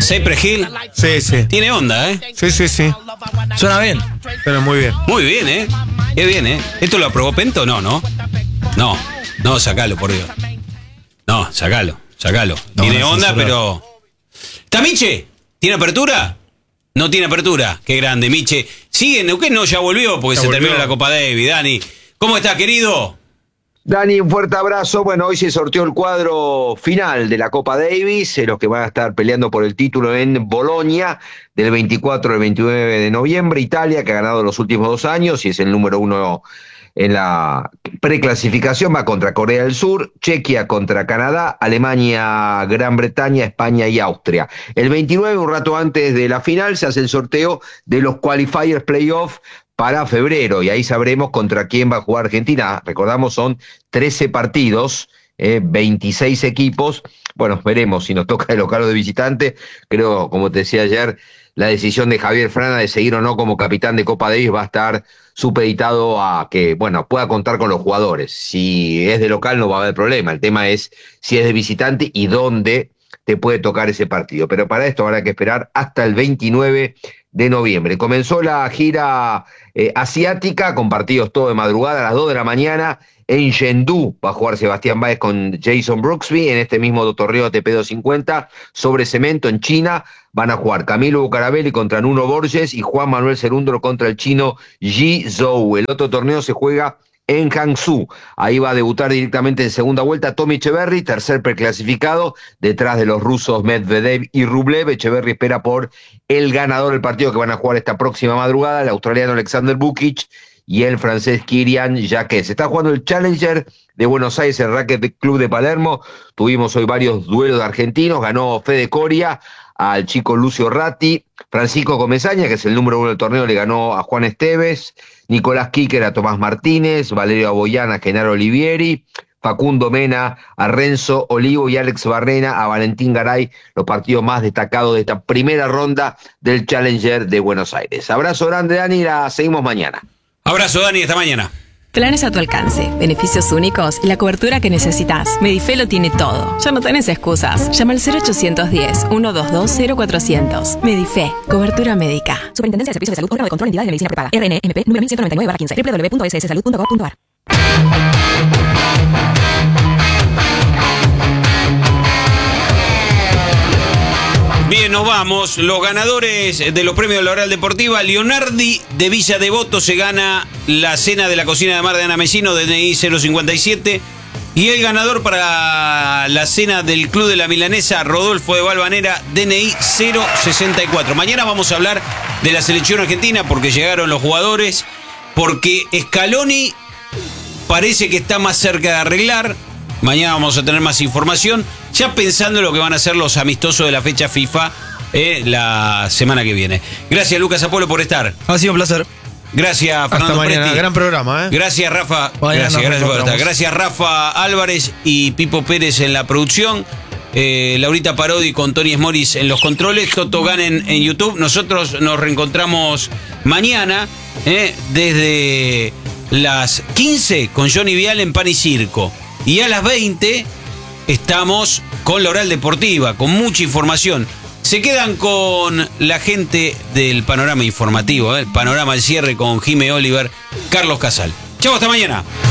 Cypress Hill. Sí, sí. Tiene onda, ¿eh? Sí. Suena bien. Suena muy bien. Muy bien, ¿eh? Qué bien, ¿eh? ¿Esto lo aprobó Pento? No, sacalo, por Dios. No, sacalo. Tiene onda, pero... ¿Está Miche? ¿Tiene apertura? No tiene apertura. Qué grande, Miche. ¿Sigue en Neuquén? No, ya volvió porque terminó la Copa Davis. Dani, ¿cómo estás, querido? Dani, un fuerte abrazo. Bueno, hoy se sorteó el cuadro final de la Copa Davis, los que van a estar peleando por el título en Bolonia del 24 al 29 de noviembre. Italia, que ha ganado los últimos 2 años y es el número 1 en la preclasificación, va contra Corea del Sur, Chequia contra Canadá, Alemania, Gran Bretaña, España y Austria. El 29, un rato antes de la final, se hace el sorteo de los qualifiers playoff para febrero, y ahí sabremos contra quién va a jugar Argentina. Recordamos, son 13 partidos, 26 equipos. Bueno, veremos si nos toca de local o de visitante. Creo, como te decía ayer, la decisión de Javier Frana de seguir o no como capitán de Copa Davis va a estar supeditado a que, bueno, pueda contar con los jugadores. Si es de local no va a haber problema. El tema es si es de visitante y dónde te puede tocar ese partido. Pero para esto habrá que esperar hasta el 29 de noviembre. Comenzó la gira asiática con partidos todo de madrugada a las 2 de la mañana. En Chengdu va a jugar Sebastián Báez con Jason Brooksby. En este mismo torneo ATP 250 sobre cemento en China van a jugar Camilo Bucarabelli contra Nuno Borges y Juan Manuel Cerúndolo contra el chino Yi Zhou. El otro torneo se juega en Hangzhou. Ahí va a debutar directamente en segunda vuelta Tommy Echeverry, tercer preclasificado, detrás de los rusos Medvedev y Rublev. Echeverry espera por el ganador del partido que van a jugar esta próxima madrugada, el australiano Alexander Bukic y el francés Kirian Jacquet. Se está jugando el Challenger de Buenos Aires, el Racket Club de Palermo. Tuvimos hoy varios duelos de argentinos. Ganó Fede Coria al chico Lucio Ratti. Francisco Comesaña, que es el número 1 del torneo, le ganó a Juan Esteves. Nicolás Kicker a Tomás Martínez. Valerio Aboyana a Genaro Olivieri. Facundo Mena a Renzo Olivo y Alex Barrena a Valentín Garay, los partidos más destacados de esta primera ronda del Challenger de Buenos Aires. Abrazo grande, Dani, la seguimos mañana. Abrazo, Dani, hasta mañana. Planes a tu alcance, beneficios únicos y la cobertura que necesitas. Medife lo tiene todo. Ya no tenés excusas. Llama al 0810-122-0400. Medife, cobertura médica. Superintendencia de Servicios de Salud, órgano de control de entidades de medicina prepaga. RNMP, número 1199/15. www.sssalud.gov.ar. Bien, nos vamos. Los ganadores de los premios de la Oral Deportiva. Leonardi de Villa Devoto se gana la cena de la cocina de mar de Ana Mesino, DNI 057. Y el ganador para la cena del Club de la Milanesa, Rodolfo de Valvanera, DNI 064. Mañana vamos a hablar de la selección argentina porque llegaron los jugadores, porque Scaloni parece que está más cerca de arreglar. Mañana vamos a tener más información, ya pensando en lo que van a ser los amistosos de la fecha FIFA la semana que viene. Gracias, Lucas Apolo, por estar. Ha sido un placer. Gracias, Fernando Hasta mañana. Presti. Gran programa, Gracias, Rafa. Mañana Gracias por estar. encontramos. Gracias, Rafa Álvarez y Pipo Pérez en la producción. Laurita Parodi con Tony Smoris en los controles. Toto Ganen en YouTube. Nosotros nos reencontramos mañana desde las 15 con Johnny Vial en Pan y Circo. Y a las 20 estamos con la Oral Deportiva, con mucha información. Se quedan con la gente del panorama informativo, el panorama del cierre con Jimé Oliver, Carlos Casal. Chau, hasta mañana.